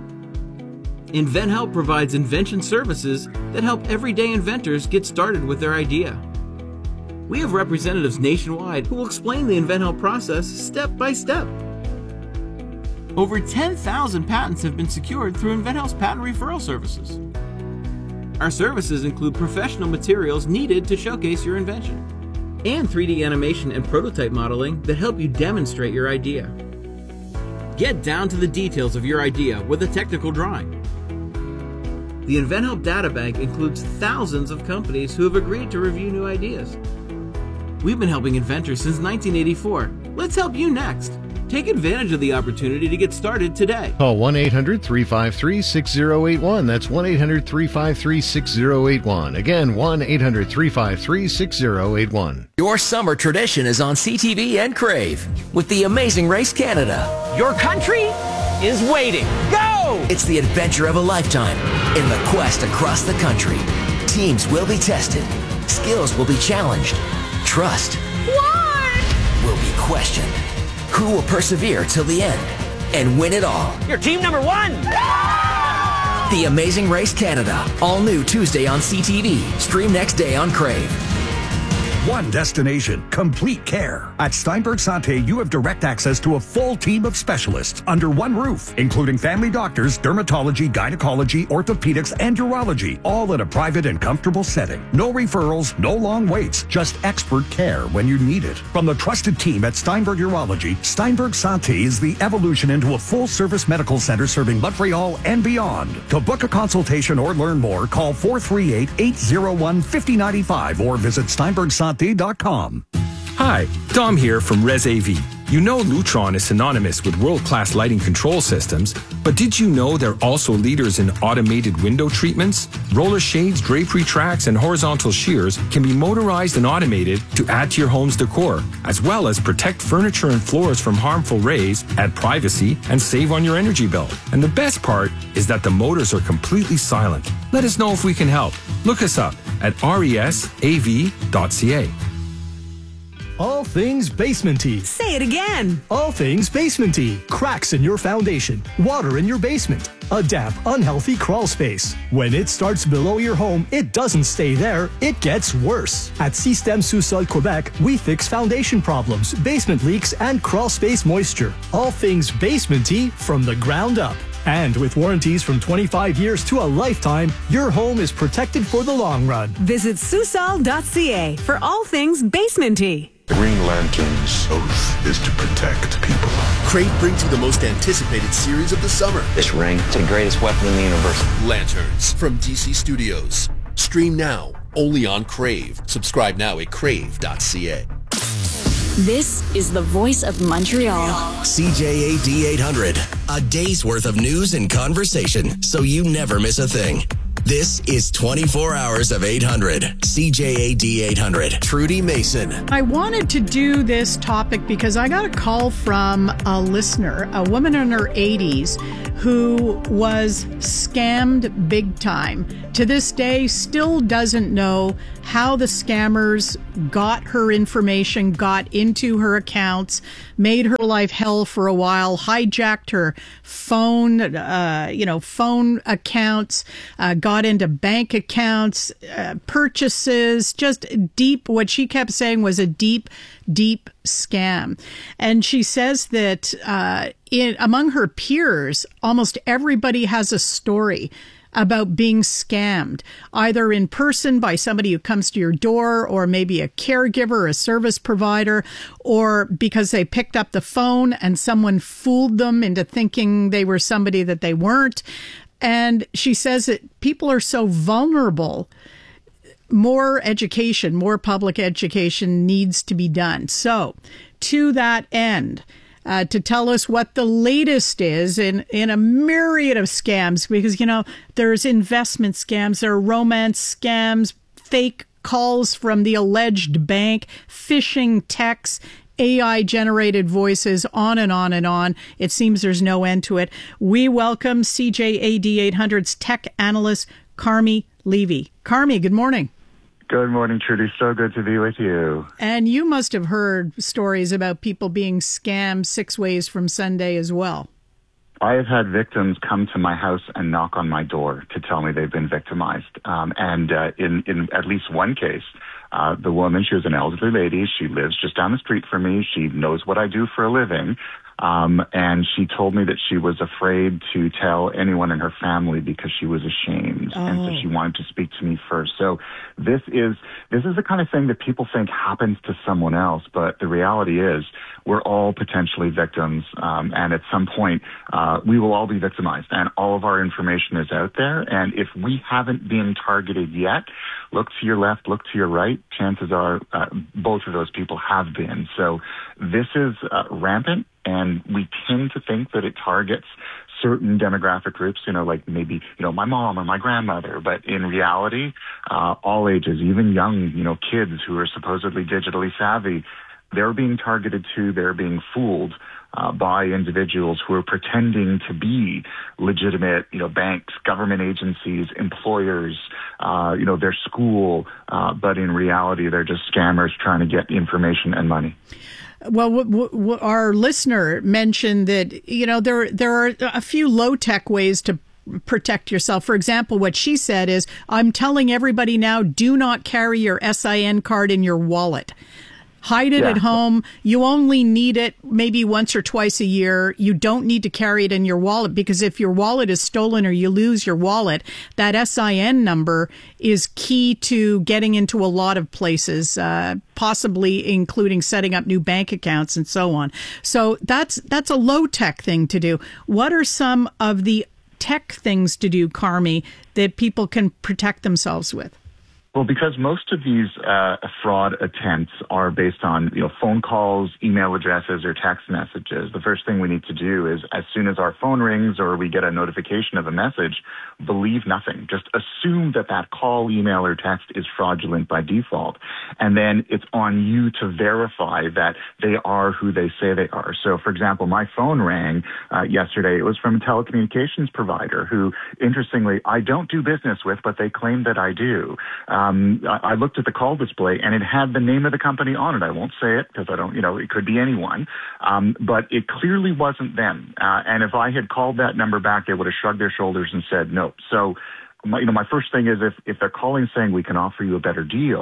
InventHelp provides invention services that help everyday inventors get started with their idea. We have representatives nationwide who will explain the InventHelp process step by step. Over 10,000 patents have been secured through InventHelp's patent referral services. Our services include professional materials needed to showcase your invention, and 3D animation and prototype modeling that help you demonstrate your idea. Get down to the details of your idea with a technical drawing. The InventHelp Databank includes thousands of companies who have agreed to review new ideas. We've been helping inventors since 1984. Let's help you next. Take advantage of the opportunity to get started today. Call 1-800-353-6081. That's 1-800-353-6081. Again, 1-800-353-6081. Your summer tradition is on CTV and Crave with the Amazing Race Canada. Your country is waiting. Go! It's the adventure of a lifetime in the quest across the country. Teams will be tested. Skills will be challenged. Trust will be questioned. Who will persevere till the end and win it all? You're team number one! The Amazing Race Canada. All new Tuesday on CTV. Stream next day on Crave. One destination, complete care. At Steinberg Santé, you have direct access to a full team of specialists under one roof, including family doctors, dermatology, gynecology, orthopedics, and urology, all in a private and comfortable setting. No referrals, no long waits, just expert care when you need it. From the trusted team at Steinberg Urology, Steinberg Santé is the evolution into a full-service medical center serving Montreal and beyond. To book a consultation or learn more, call 438-801-5095 or visit steinbergsanté.com. Hi, Dom here from Res AV. You know Lutron is synonymous with world-class lighting control systems, but did you know they're also leaders in automated window treatments? Roller shades, drapery tracks, and horizontal shears can be motorized and automated to add to your home's decor, as well as protect furniture and floors from harmful rays, add privacy, and save on your energy bill. And the best part is that the motors are completely silent. Let us know if we can help. Look us up at resav.ca. All things basement-y. Say it again. All things basement-y. Cracks in your foundation. Water in your basement. A damp, unhealthy crawl space. When it starts below your home, it doesn't stay there. It gets worse. At Système Sous-Sol Quebec, we fix foundation problems, basement leaks, and crawl space moisture. All things basement-y from the ground up. And with warranties from 25 years to a lifetime, your home is protected for the long run. Visit Susol.ca for all things basement-y. Green Lantern's oath is to protect people. Crave brings you the most anticipated series of the summer. This ring is the greatest weapon in the universe. Lanterns from DC Studios. Stream now only on Crave. Subscribe now at crave.ca. This is the voice of Montreal. CJAD 800. A day's worth of news and conversation so you never miss a thing. This is 24 hours of 800. CJAD 800. Trudy Mason. I wanted to do this topic because I got a call from a listener, a woman in her 80s, who was scammed big time. To this day, still doesn't know how the scammers got her information, got into her accounts, made her life hell for a while, hijacked her phone, phone accounts, got into bank accounts, purchases, just deep, what she kept saying was a deep scam. And she says that among her peers, almost everybody has a story about being scammed, either in person by somebody who comes to your door, or maybe a caregiver, a service provider, or because they picked up the phone and someone fooled them into thinking they were somebody that they weren't. And she says that people are so vulnerable. More education, more public education needs to be done. So, to that end, to tell us what the latest is in a myriad of scams, because, there's investment scams, there are romance scams, fake calls from the alleged bank, phishing texts, AI-generated voices, on and on and on. It seems there's no end to it. We welcome CJAD 800's tech analyst, Carmi Levy. Carmi, good morning. Good morning, Trudy. So good to be with you. And you must have heard stories about people being scammed 6 ways from Sunday as well. I have had victims come to my house and knock on my door to tell me they've been victimized. And in at least one case, the woman, she was an elderly lady. She lives just down the street from me. She knows what I do for a living. And she told me that she was afraid to tell anyone in her family because she was ashamed. Oh. And so she wanted to speak to me first. So this is the kind of thing that people think happens to someone else. But the reality is we're all potentially victims. And at some point, we will all be victimized, and all of our information is out there. And if we haven't been targeted yet, look to your left, look to your right. Chances are both of those people have been. So this is rampant. And we tend to think that it targets certain demographic groups, like maybe, my mom or my grandmother. But in reality, all ages, even young, kids who are supposedly digitally savvy, they're being targeted too. They're being fooled by individuals who are pretending to be legitimate, banks, government agencies, employers, their school. But in reality, they're just scammers trying to get information and money. Well, our listener mentioned that, there are a few low-tech ways to protect yourself. For example, what she said is, I'm telling everybody now, do not carry your SIN card in your wallet. Hide it at home. You only need it maybe once or twice a year. You don't need to carry it in your wallet, because if your wallet is stolen or you lose your wallet, that SIN number is key to getting into a lot of places, possibly including setting up new bank accounts and so on. So that's a low-tech thing to do. What are some of the tech things to do, Carmi, that people can protect themselves with? Well, because most of these fraud attempts are based on phone calls, email addresses, or text messages, the first thing we need to do is, as soon as our phone rings or we get a notification of a message, believe nothing. Just assume that call, email, or text is fraudulent by default. And then it's on you to verify that they are who they say they are. So, for example, my phone rang yesterday. It was from a telecommunications provider who, interestingly, I don't do business with, but they claim that I do. I looked at the call display and it had the name of the company on it. I won't say it because I don't, it could be anyone. But it clearly wasn't them. And if I had called that number back, they would have shrugged their shoulders and said no. So my first thing is if they're calling saying we can offer you a better deal,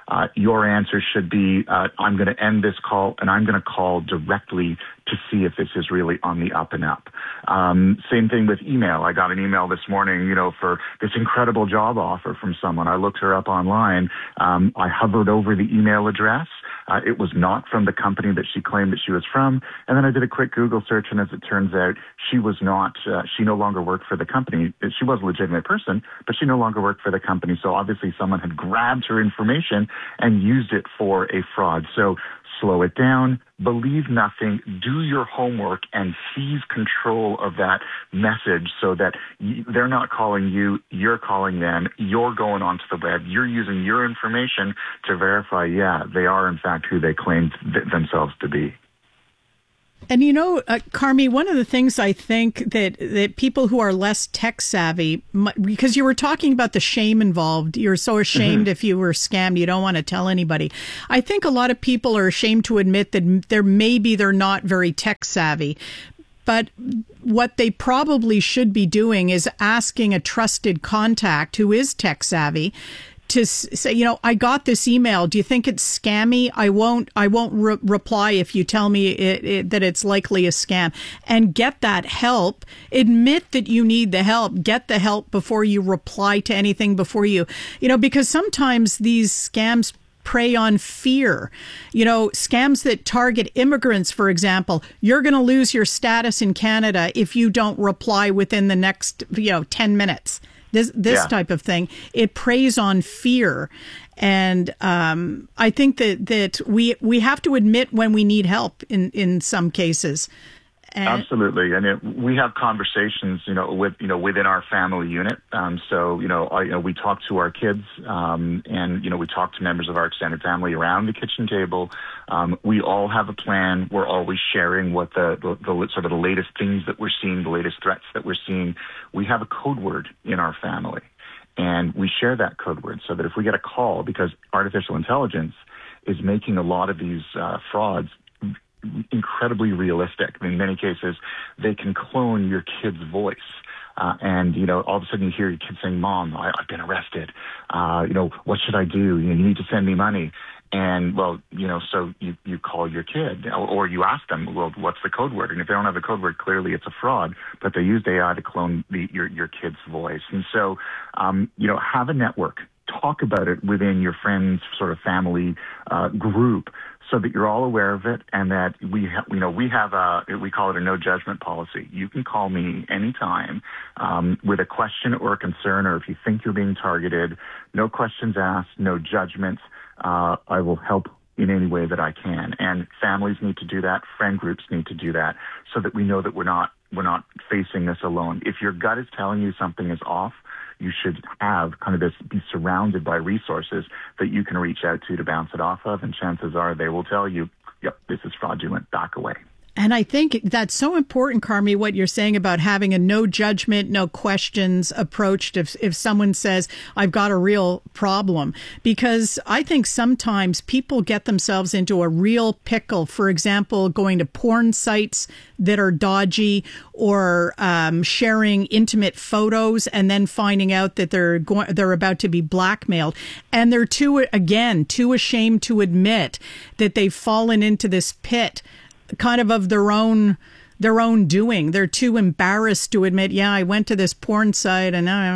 your answer should be, I'm going to end this call and I'm going to call directly to see if this is really on the up and up. Same thing with email. I got an email this morning, for this incredible job offer from someone. I looked her up online. I hovered over the email address. It was not from the company that she claimed that she was from. And then I did a quick Google search, and as it turns out, she was not, she no longer worked for the company. She was a legitimate person, but she no longer worked for the company. So obviously someone had grabbed her information and used it for a fraud. So slow it down, believe nothing, do your homework, and seize control of that message so that they're not calling you, you're calling them, you're going onto the web, you're using your information to verify, they are in fact who they claim themselves to be. And Carmi, one of the things I think that people who are less tech savvy, because you were talking about the shame involved, you're so ashamed if you were scammed, you don't want to tell anybody. I think a lot of people are ashamed to admit that they're not very tech savvy. But what they probably should be doing is asking a trusted contact who is tech savvy to say, I got this email. Do you think it's scammy? I won't reply if you tell me that it's likely a scam. And get that help. Admit that you need the help. Get the help before you reply to anything, because sometimes these scams prey on fear. Scams that target immigrants, for example. You're going to lose your status in Canada if you don't reply within the next, 10 minutes. This type of thing, it preys on fear. And I think that we have to admit when we need help in some cases. Absolutely, and we have conversations, within our family unit. We talk to our kids, and we talk to members of our extended family around the kitchen table. We all have a plan. We're always sharing what the sort of the latest things that we're seeing, the latest threats that we're seeing. We have a code word in our family, and we share that code word so that if we get a call, because artificial intelligence is making a lot of these frauds incredibly realistic. In many cases, they can clone your kid's voice. And all of a sudden you hear your kid saying, "Mom, I've been arrested. What should I do? You need to send me money." And, so you call your kid or you ask them, well, what's the code word? And if they don't have the code word, clearly it's a fraud, but they used AI to clone your kid's voice. And so, have a network. Talk about it within your friends' sort of family group, so that you're all aware of it, and that we call it a no judgment policy. You can call me anytime with a question or a concern, or if you think you're being targeted. No questions asked, no judgments. I will help in any way that I can. And families need to do that. Friend groups need to do that, so that we know that we're not facing this alone. If your gut is telling you something is off, you should have be surrounded by resources that you can reach out to bounce it off of, and chances are they will tell you, yep, this is fraudulent, back away. And I think that's so important, Carmi, what you're saying about having a no judgment, no questions approach if someone says, I've got a real problem. Because I think sometimes people get themselves into a real pickle. For example, going to porn sites that are dodgy, or sharing intimate photos and then finding out that they're about to be blackmailed. And they're too ashamed to admit that they've fallen into this pit kind of their own doing. They're too embarrassed to admit, I went to this porn site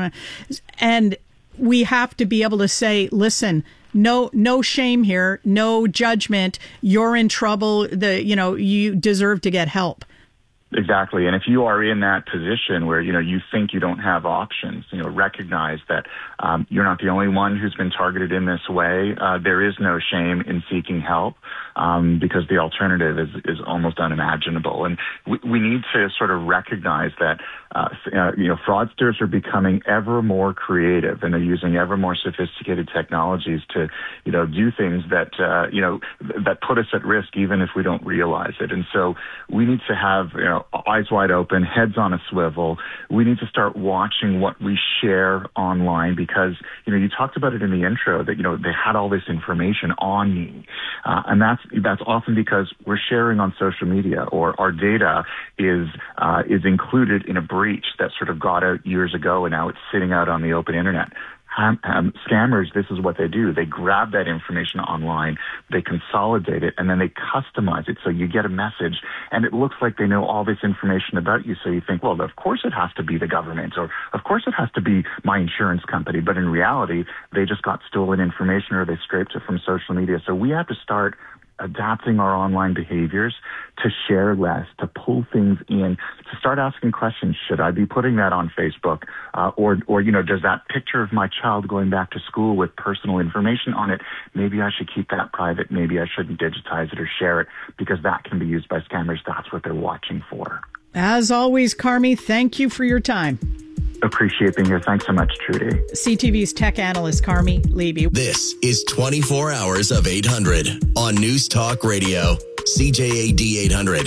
and we have to be able to say, listen, no shame here, no judgment. You're in trouble. You deserve to get help. Exactly. And if you are in that position where, you think you don't have options, recognize that you're not the only one who's been targeted in this way. There is no shame in seeking help, because the alternative is almost unimaginable. And we need to sort of recognize that, fraudsters are becoming ever more creative, and they're using ever more sophisticated technologies to, do things that, that put us at risk, even if we don't realize it. And so we need to have, eyes wide open, heads on a swivel. We need to start watching what we share online, because, you talked about it in the intro that, they had all this information on me. And that's often because we're sharing on social media, or our data is included in a breach that sort of got out years ago, and now it's sitting out on the open internet. Scammers, this is what they do. They grab that information online, they consolidate it, and then they customize it. So you get a message, and it looks like they know all this information about you. So you think, well, of course it has to be the government, or of course it has to be my insurance company. But in reality, they just got stolen information, or they scraped it from social media. So we have to start adapting our online behaviors to share less, to pull things in, to start asking questions. Should I be putting that on Facebook? Or does that picture of my child going back to school with personal information on it, maybe I should keep that private. Maybe I shouldn't digitize it or share it, because that can be used by scammers. That's what they're watching for. As always, Carmi, thank you for your time. Appreciate being here. Thanks so much, Trudy. CTV's tech analyst, Carmi Levy. This is 24 Hours of 800 on News Talk Radio, CJAD 800.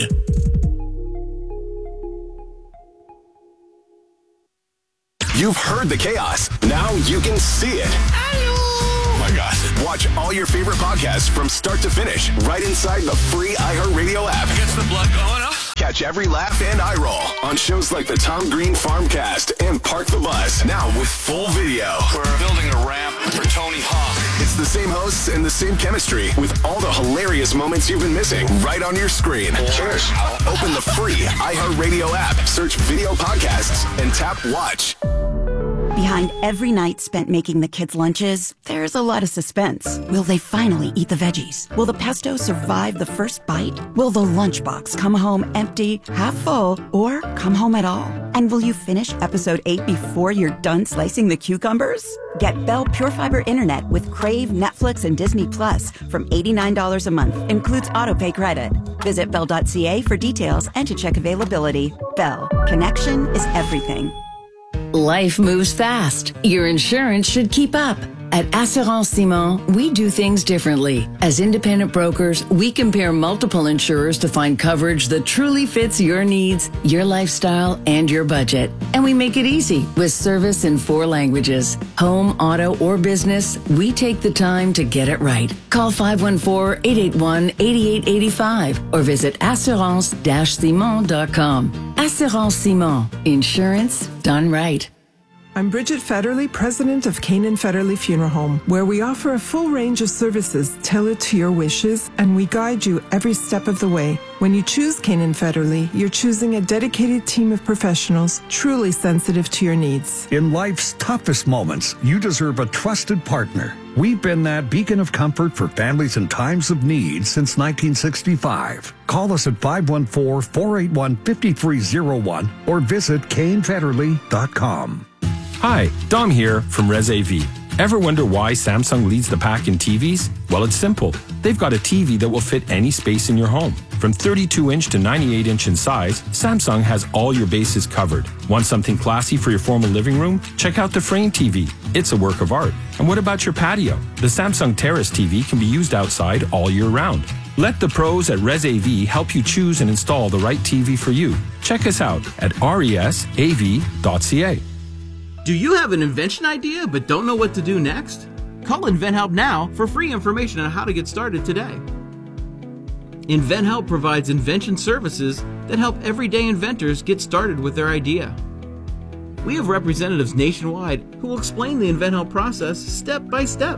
You've heard the chaos. Now you can see it. Oh my gosh. Watch all your favorite podcasts from start to finish right inside the free iHeartRadio app. Gets the blood going up. Catch every laugh and eye roll on shows like the Tom Green Farmcast and Park the Bus, now with full video. We're building a ramp for Tony Hawk. It's the same hosts and the same chemistry with all the hilarious moments you've been missing right on your screen. Cheers. Open the free iHeartRadio app, search video podcasts, and tap watch. Behind every night spent making the kids' lunches, there's a lot of suspense. Will they finally eat the veggies? Will the pesto survive the first bite? Will the lunchbox come home empty, half full, or come home at all? And will you finish episode 8 before you're done slicing the cucumbers? Get Bell Pure Fiber Internet with Crave, Netflix, and Disney Plus from $89 a month. Includes autopay credit. Visit Bell.ca for details and to check availability. Bell. Connection is everything. Life moves fast. Your insurance should keep up. At Assurance Simon, we do things differently. As independent brokers, we compare multiple insurers to find coverage that truly fits your needs, your lifestyle, and your budget. And we make it easy with service in 4 languages. Home, auto, or business, we take the time to get it right. Call 514-881-8885 or visit assurance-simon.com. Assurance Simon. Insurance done right. I'm Bridget Federley, president of Canaan Federley Funeral Home, where we offer a full range of services tailored to your wishes, and we guide you every step of the way. When you choose Canaan Federley, you're choosing a dedicated team of professionals truly sensitive to your needs. In life's toughest moments, you deserve a trusted partner. We've been that beacon of comfort for families in times of need since 1965. Call us at 514-481-5301 or visit canefederley.com. Hi, Dom here from Res AV. Ever wonder why Samsung leads the pack in TVs? Well, it's simple. They've got a TV that will fit any space in your home. From 32-inch to 98-inch in size, Samsung has all your bases covered. Want something classy for your formal living room? Check out the Frame TV. It's a work of art. And what about your patio? The Samsung Terrace TV can be used outside all year round. Let the pros at Res AV help you choose and install the right TV for you. Check us out at resav.ca. Do you have an invention idea but don't know what to do next? Call InventHelp now for free information on how to get started today. InventHelp provides invention services that help everyday inventors get started with their idea. We have representatives nationwide who will explain the InventHelp process step by step.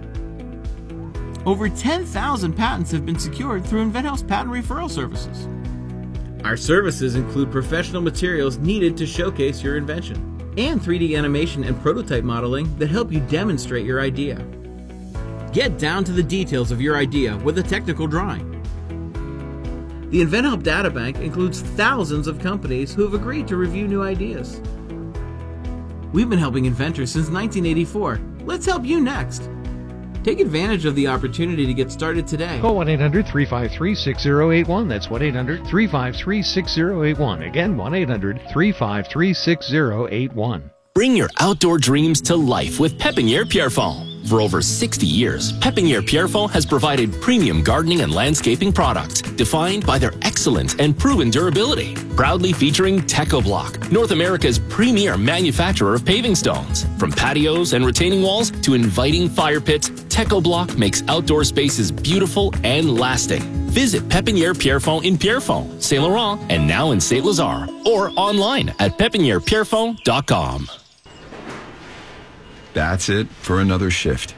Over 10,000 patents have been secured through InventHelp's patent referral services. Our services include professional materials needed to showcase your invention, and 3D animation and prototype modeling that help you demonstrate your idea. Get down to the details of your idea with a technical drawing. The InventHelp Databank includes thousands of companies who have agreed to review new ideas. We've been helping inventors since 1984. Let's help you next. Take advantage of the opportunity to get started today. Call 1-800-353-6081. That's 1-800-353-6081. Again, 1-800-353-6081. Bring your outdoor dreams to life with Pépinière Pierrefonds. For over 60 years, Pépinière Pierrefonds has provided premium gardening and landscaping products defined by their excellent and proven durability. Proudly featuring Tecoblock, North America's premier manufacturer of paving stones. From patios and retaining walls to inviting fire pits, Tecoblock makes outdoor spaces beautiful and lasting. Visit Pépinière Pierrefonds in Pierrefonds, Saint Laurent, and now in Saint Lazare, or online at pépinièrepierrefonds.com. That's it for another shift.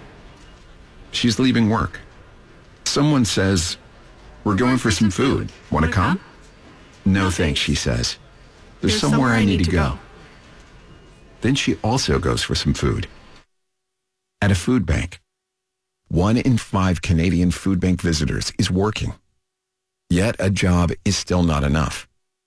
She's leaving work. Someone says, "We're going for some food. Want to come?" "No, thanks," she says. There's somewhere I need to go. Then she also goes for some food. At a food bank. 1 in 5 Canadian food bank visitors is working. Yet a job is still not enough.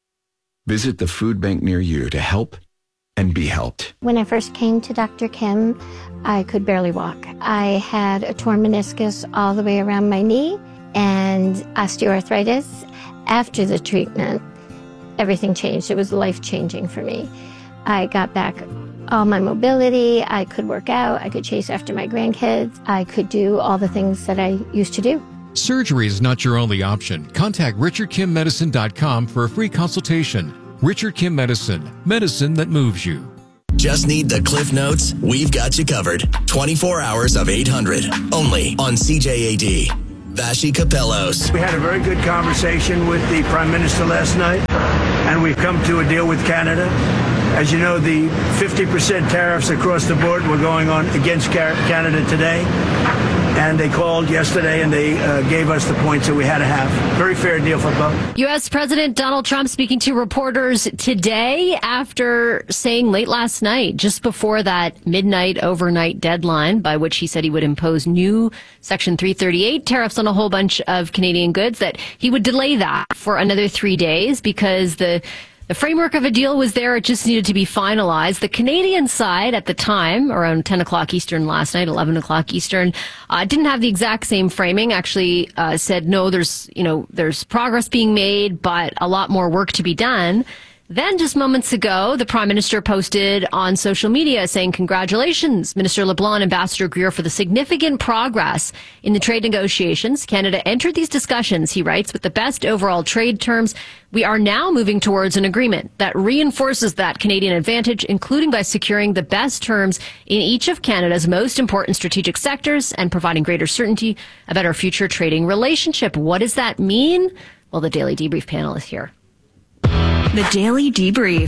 Visit the food bank near you to help and be helped. When I first came to Dr. Kim, I could barely walk. I had a torn meniscus all the way around my knee and osteoarthritis. After the treatment, everything changed. It was life-changing for me. I got back all my mobility. I could work out. I could chase after my grandkids. I could do all the things that I used to do. Surgery is not your only option. Contact RichardKimMedicine.com for a free consultation. Richard Kim Medicine. Medicine that moves you. Just need the Cliff Notes? We've got you covered. 24 hours of 800. Only on CJAD. Vashi Capellos. We had a very good conversation with the Prime Minister last night, and we've come to a deal with Canada. As you know, the 50% tariffs across the board were going on against Canada today. And they called yesterday and they gave us the points that we had to have. Very fair deal for both. U.S. President Donald Trump speaking to reporters today after saying late last night, just before that midnight overnight deadline by which he said he would impose new Section 338 tariffs on a whole bunch of Canadian goods, that he would delay that for another 3 days because the framework of a deal was there. It just needed to be finalized. The Canadian side at the time, around 10 o'clock Eastern last night, 11 o'clock Eastern, didn't have the exact same framing. Actually said, no, there's progress being made, but a lot more work to be done. Then just moments ago, the Prime Minister posted on social media saying, "Congratulations, Minister LeBlanc and Ambassador Greer, for the significant progress in the trade negotiations. Canada entered these discussions," he writes, "with the best overall trade terms. We are now moving towards an agreement that reinforces that Canadian advantage, including by securing the best terms in each of Canada's most important strategic sectors and providing greater certainty about our future trading relationship." What does that mean? Well, the Daily Debrief panel is here. The Daily Debrief.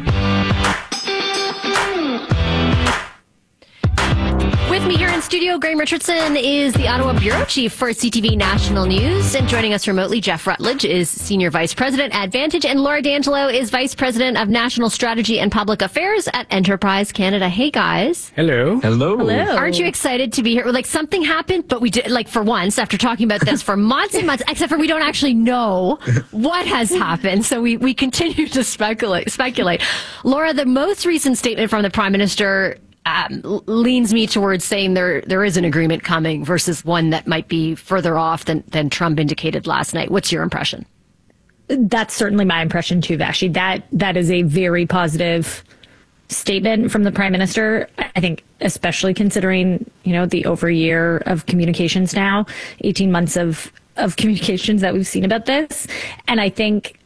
With me here in studio, Graham Richardson is the Ottawa Bureau Chief for CTV National News. And joining us remotely, Jeff Rutledge is Senior Vice President at Vantage. And Laura D'Angelo is Vice President of National Strategy and Public Affairs at Enterprise Canada. Hey, guys. Hello. Hello. Aren't you excited to be here? Like, something happened, but we did, like, for once, after talking about this for months and months, except for we don't actually know what has happened. So we continue to speculate. Laura, the most recent statement from the Prime Minister leans me towards saying there is an agreement coming versus one that might be further off than Trump indicated last night. What's your impression? That's certainly my impression too, Vashi. That is a very positive statement from the Prime Minister. I think especially considering, the over year of communications now, 18 months of communications that we've seen about this. And I think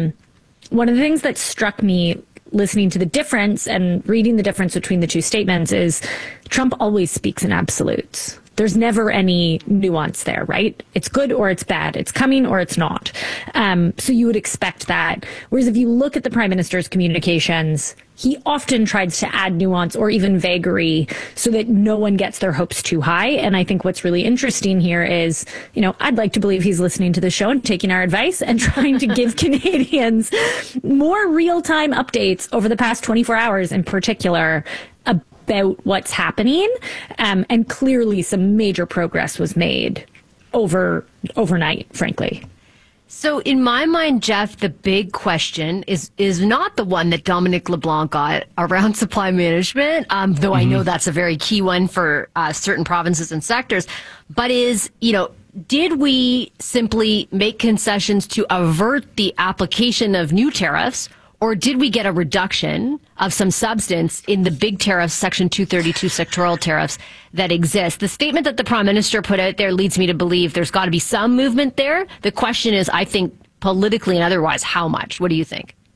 one of the things that struck me listening to the difference and reading the difference between the two statements is Trump always speaks in absolutes. There's never any nuance there, right? It's good or it's bad. It's coming or it's not. So you would expect that. Whereas if you look at the Prime Minister's communications, he often tries to add nuance or even vagary so that no one gets their hopes too high. And I think what's really interesting here is, I'd like to believe he's listening to the show and taking our advice and trying to give Canadians more real-time updates over the past 24 hours in particular about what's happening. And clearly some major progress was made overnight, frankly. So in my mind, Jeff, the big question is not the one that Dominic LeBlanc got around supply management, though I know that's a very key one for certain provinces and sectors, but is, did we simply make concessions to avert the application of new tariffs, or did we get a reduction of some substance in the big tariffs, Section 232 sectoral tariffs that exist? The statement that the Prime Minister put out there leads me to believe there's got to be some movement there. The question is, I think, politically and otherwise, how much? What do you think?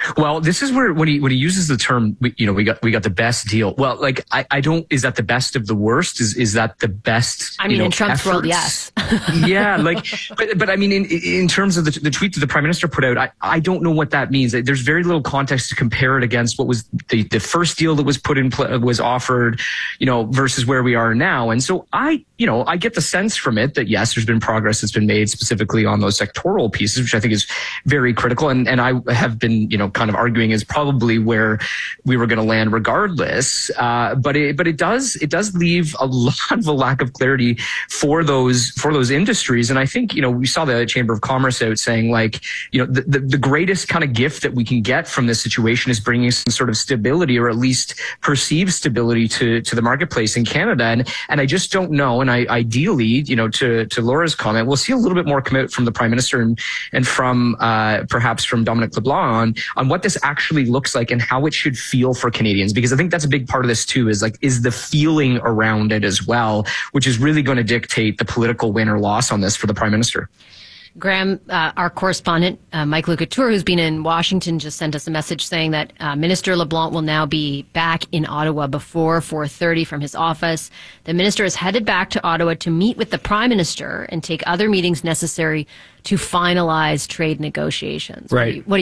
Well, this is where when he uses the term, we got the best deal. Well, like I don't. Is that the best of the worst? Is that the best? I mean, in Trump's efforts? world, yes. Yeah, like, but I mean, in terms of the tweet that the Prime Minister put out, I don't know what that means. There's very little context to compare it against what was the first deal that was put in was offered, versus where we are now. And so I get the sense from it that yes, there's been progress that's been made specifically on those sectoral pieces, which I think is very critical. And I have been, kind of arguing is probably where we were going to land regardless. But it does leave a lot of a lack of clarity for those industries. And I think, we saw the Chamber of Commerce out saying like, the greatest kind of gift that we can get from this situation is bringing some sort of stability, or at least perceived stability to the marketplace in Canada. And I just don't know. And ideally, to Laura's comment, we'll see a little bit more come out from the Prime Minister and from perhaps from Dominic LeBlanc on what this actually looks like and how it should feel for Canadians. Because I think that's a big part of this too, is the feeling around it as well, which is really going to dictate the political win or loss on this for the Prime Minister. Graham, our correspondent, Mike Lecouture, who's been in Washington, just sent us a message saying that Minister LeBlanc will now be back in Ottawa before 4:30 from his office. The minister is headed back to Ottawa to meet with the Prime Minister and take other meetings necessary to finalize trade negotiations. Right. What do